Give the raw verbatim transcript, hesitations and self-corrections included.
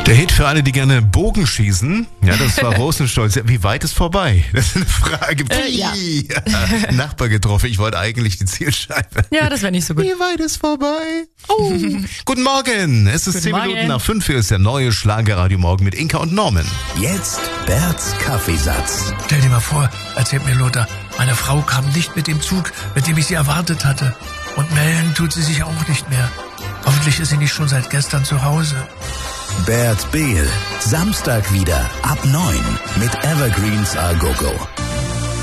Der Hit für alle, die gerne Bogen schießen. Ja, das war Rosenstolz. Wie weit ist vorbei? Das ist eine Frage. Äh, ja. Nachbar getroffen. Ich wollte eigentlich die Zielscheibe. Ja, das wäre nicht so gut. Wie weit ist vorbei? Oh. Guten Morgen. Es ist Guten zehn Morgen. Minuten nach fünf. Hier ist der neue Schlagerradio Morgen mit Inka und Norman. Jetzt Berts Kaffeesatz. Stell dir mal vor, erzählt mir Lothar, meine Frau kam nicht mit dem Zug, mit dem ich sie erwartet hatte. Und melden tut sie sich auch nicht mehr. Hoffentlich ist sie nicht schon seit gestern zu Hause. Bert Behl. Samstag wieder ab neun mit Evergreens A Go Go.